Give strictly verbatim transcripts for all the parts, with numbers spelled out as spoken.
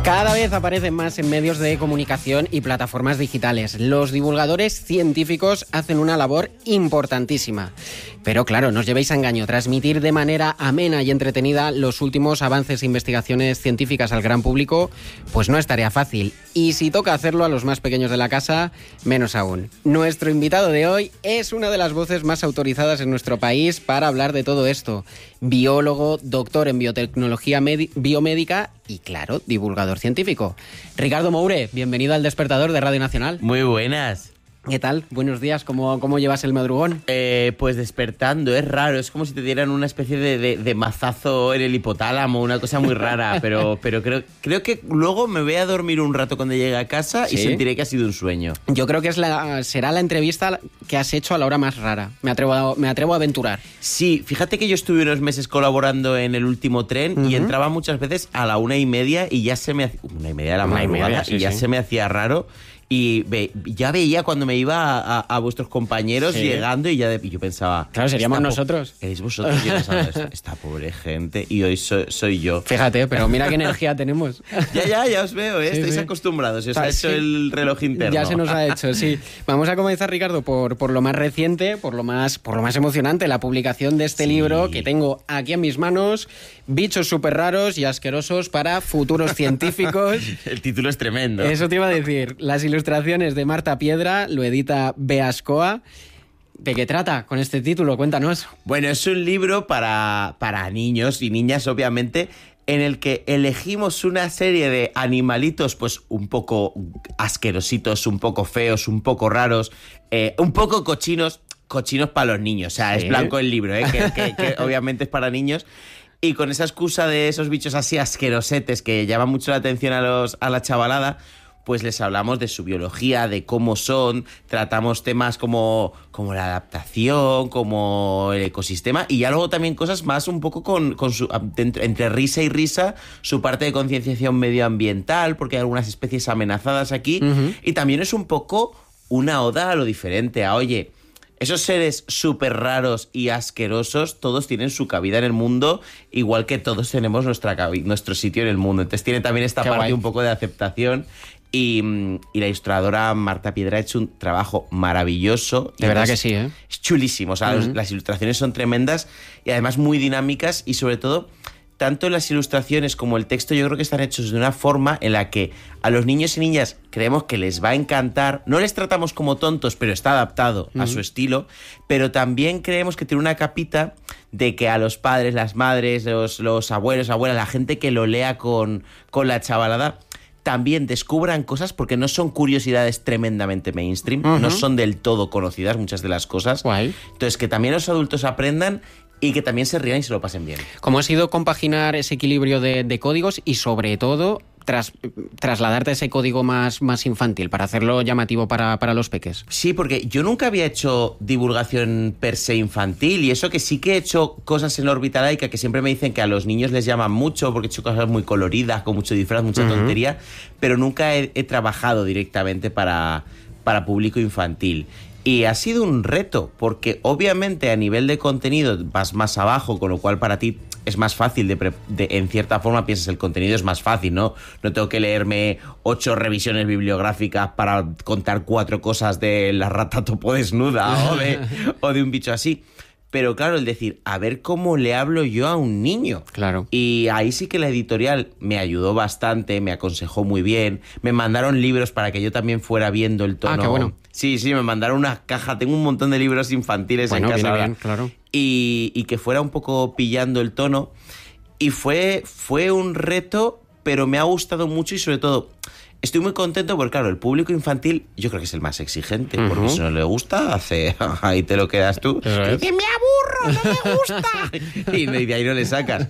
Cada vez aparecen más en medios de comunicación y plataformas digitales. Los divulgadores científicos hacen una labor importantísima. Pero claro, no os llevéis a engaño. Transmitir de manera amena y entretenida los últimos avances e investigaciones científicas al gran público, pues no es tarea fácil. Y si toca hacerlo a los más pequeños de la casa, menos aún. Nuestro invitado de hoy es una de las voces más autorizadas en nuestro país para hablar de todo esto. Biólogo, doctor en biotecnología medi- biomédica y, claro, divulgador científico. Ricardo Moure, bienvenido al Despertador de Radio Nacional. Muy buenas. ¿Qué tal? Buenos días. ¿Cómo, cómo llevas el madrugón? Eh, pues despertando, es raro. Es como si te dieran una especie de, de, de mazazo en el hipotálamo, una cosa muy rara. pero pero creo, creo que luego me voy a dormir un rato cuando llegue a casa y ¿Sí? sentiré que ha sido un sueño. Yo creo que es la, será la entrevista que has hecho a la hora más rara. Me atrevo a, me atrevo a aventurar. Sí, fíjate que yo estuve unos meses colaborando en El Último Tren uh-huh. y entraba muchas veces a la una y media y ya se me hacía... Una y media de la una madrugada y, media, sí, y ya sí. se me hacía raro. Y ve, ya veía cuando me iba a, a, a vuestros compañeros sí. llegando y ya de, y yo pensaba... Claro, seríamos po- nosotros. Erais vosotros. Yo pensaba, esta, esta pobre gente. Y hoy soy, soy yo. Fíjate, pero mira qué energía tenemos. Ya, ya, ya os veo, ¿eh? Sí, Estáis sí. acostumbrados. Se os Ah, ha hecho sí. el reloj interno. Ya se nos ha hecho, sí. Vamos a comenzar, Ricardo, por, por lo más reciente, por lo más, por lo más emocionante, la publicación de este Sí. libro que tengo aquí en mis manos, Bichos súper raros y asquerosos para futuros científicos. El título es tremendo. Eso te iba a decir. Las ilustraciones de Marta Piedra, lo edita Beascoa. ¿De qué trata con este título? Cuéntanos. Bueno, es un libro para, para niños y niñas, obviamente, en el que elegimos una serie de animalitos, pues un poco asquerositos, un poco feos, un poco raros, eh, un poco cochinos, cochinos para los niños. O sea, Sí. es blanco el libro, ¿eh? que, que, que obviamente es para niños. Y con esa excusa de esos bichos así asquerosetes que llaman mucho la atención a, los, a la chavalada, pues les hablamos de su biología, de cómo son, tratamos temas como, como la adaptación, como el ecosistema, y ya luego también cosas más un poco con, con su, entre, entre risa y risa, su parte de concienciación medioambiental, porque hay algunas especies amenazadas aquí, Uh-huh. y también es un poco una oda a lo diferente, a oye... Esos seres súper raros y asquerosos, todos tienen su cabida en el mundo, igual que todos tenemos nuestra cabi- nuestro sitio en el mundo. Entonces tiene también esta Qué parte guay. un poco de aceptación. Y, y la ilustradora Marta Piedra ha hecho un trabajo maravilloso. De Y verdad que es- sí, ¿eh? Es chulísimo. O sea, los- Ujú. las ilustraciones son tremendas y además muy dinámicas y sobre todo... Tanto las ilustraciones como el texto yo creo que están hechos de una forma en la que a los niños y niñas creemos que les va a encantar. No les tratamos como tontos, pero está adaptado uh-huh. a su estilo. Pero también creemos que tiene una capita de que a los padres, las madres, los, los abuelos, abuelas, la gente que lo lea con, con la chavalada, también descubran cosas porque no son curiosidades tremendamente mainstream, uh-huh. no son del todo conocidas muchas de las cosas. Guay. Entonces que también los adultos aprendan y que también se rían y se lo pasen bien. ¿Cómo ha sido compaginar ese equilibrio de, de códigos y, sobre todo, tras, trasladarte a ese código más, más infantil para hacerlo llamativo para, para los peques? Sí, porque yo nunca había hecho divulgación per se infantil y eso que sí que he hecho cosas en órbita laica que siempre me dicen que a los niños les llaman mucho porque he hecho cosas muy coloridas, con mucho disfraz, mucha uh-huh. tontería, pero nunca he, he trabajado directamente para, para público infantil. Y ha sido un reto, porque obviamente a nivel de contenido vas más abajo, con lo cual para ti es más fácil, de, pre- de en cierta forma piensas el contenido es más fácil, ¿no? No tengo que leerme ocho revisiones bibliográficas para contar cuatro cosas de la rata topo desnuda o de, o de un bicho así. Pero claro, el decir, a ver cómo le hablo yo a un niño. Claro. Y ahí sí que la editorial me ayudó bastante, me aconsejó muy bien. Me mandaron libros para que yo también fuera viendo el tono. Ah, qué bueno. Sí, sí, me mandaron una caja. Tengo un montón de libros infantiles Bueno, en casa. viene ahora. bien, claro. Y, y que fuera un poco pillando el tono. Y fue, fue un reto, pero me ha gustado mucho y sobre todo... Estoy muy contento porque, claro, el público infantil yo creo que es el más exigente, uh-huh. porque si no le gusta, hace ahí te lo quedas tú. Es. ¡Que me aburro, no me gusta! y de ahí no le sacas.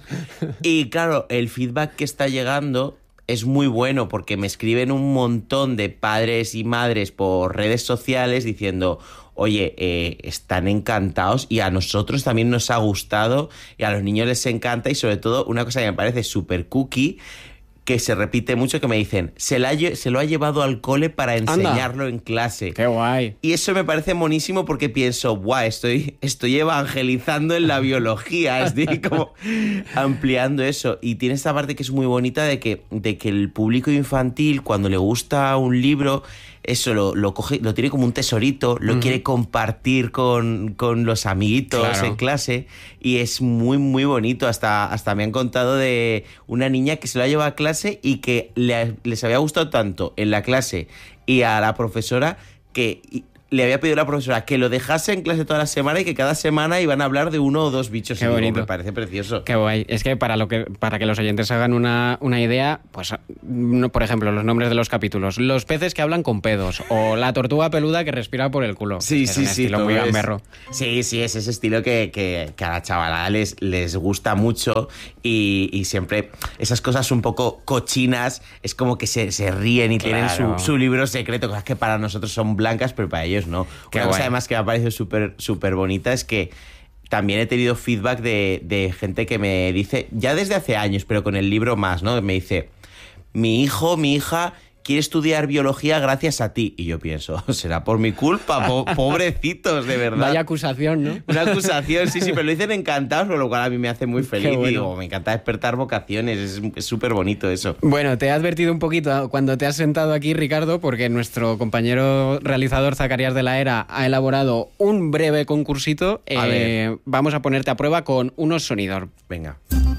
Y claro, el feedback que está llegando es muy bueno porque me escriben un montón de padres y madres por redes sociales diciendo... Oye, eh, están encantados y a nosotros también nos ha gustado y a los niños les encanta y sobre todo una cosa que me parece súper cookie... que se repite mucho, que me dicen, se, la, se lo ha llevado al cole para enseñarlo Anda. en clase. ¡Qué guay! Y eso me parece monísimo porque pienso, guau, estoy, estoy evangelizando en la biología, estoy como ampliando eso. Y tiene esta parte que es muy bonita de que, de que el público infantil, cuando le gusta un libro, eso lo, lo coge, lo tiene como un tesorito, lo uh-huh. quiere compartir con, con los amiguitos claro. en clase, y es muy, muy bonito. Hasta, hasta me han contado de una niña que se lo ha llevado a clase y que le, les había gustado tanto en la clase y a la profesora que le había pedido a la profesora que lo dejase en clase toda la semana y que cada semana iban a hablar de uno o dos bichos. Qué bonito. Me parece precioso. Qué guay. Es que para lo que para que los oyentes hagan una, una idea, pues, no, por ejemplo, los nombres de los capítulos. Los peces que hablan con pedos o la tortuga peluda que respira por el culo. Sí, es sí, un sí. estilo muy gamberro. Sí, sí, es ese estilo que, que, que a la chavalada les, les gusta mucho y, y siempre esas cosas un poco cochinas es como que se, se ríen y claro. tienen su, su libro secreto, cosas que para nosotros son blancas, pero para ellos no. Qué Una guay. cosa además que me ha parecido súper súper bonita es que también he tenido feedback de, de gente que me dice, ya desde hace años, pero con el libro más, ¿no? Me dice, mi hijo, mi hija quiere estudiar biología gracias a ti. Y yo pienso, será por mi culpa, po- pobrecitos, de verdad. Vaya acusación, ¿no? Una acusación, sí, sí, pero lo dicen encantados, por lo cual a mí me hace muy feliz. Qué bueno. Digo, me encanta despertar vocaciones, es súper bonito eso. Bueno, te he advertido un poquito cuando te has sentado aquí, Ricardo, porque nuestro compañero realizador Zacarías de la Era ha elaborado un breve concursito. A eh, ver. Vamos a ponerte a prueba con unos sonidos. Venga.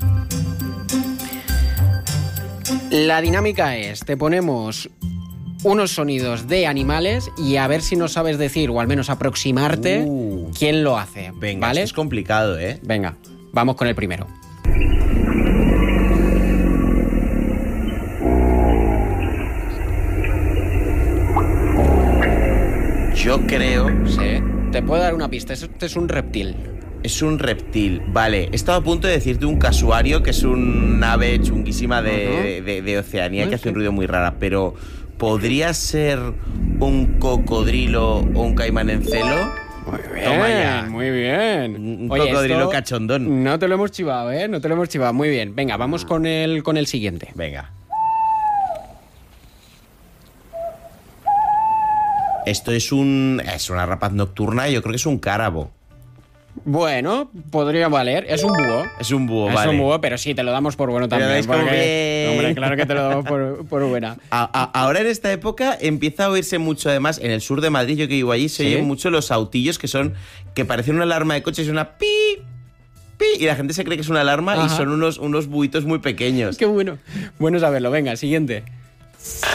La dinámica es, te ponemos unos sonidos de animales y a ver si no sabes decir, o al menos aproximarte, Uh. quién lo hace. Venga, ¿vale? esto es complicado, ¿eh? Venga, vamos con el primero. Yo creo... Sí. Te puedo dar una pista, este es un reptil. Es un reptil. Vale, he estado a punto de decirte un casuario, que es un ave chunguísima de, uh-huh. de, de Oceanía, uh-huh. que hace un ruido muy raro, pero ¿podría ser un cocodrilo o un caimán en celo? Muy bien, Toma ya. muy bien. Un Oye, cocodrilo esto cachondón. No te lo hemos chivado, ¿eh? No te lo hemos chivado. Muy bien. Venga, vamos con el, con el siguiente. Venga. Esto es un... es una rapaz nocturna, yo creo que es un cárabo. Bueno, podría valer. Es un búho. Es un búho, es vale. Es un búho, pero sí, te lo damos por bueno también. Pero es como porque, bien. Hombre, claro que te lo damos por, por buena. A, a, ahora en esta época empieza a oírse mucho, además, en el sur de Madrid, yo que vivo allí, se ¿Sí? oyen mucho los autillos que son... que parecen una alarma de coche, es una pi, pi, y la gente se cree que es una alarma. Ajá. Y son unos, unos buitos muy pequeños. Qué bueno. Bueno saberlo. Venga, siguiente.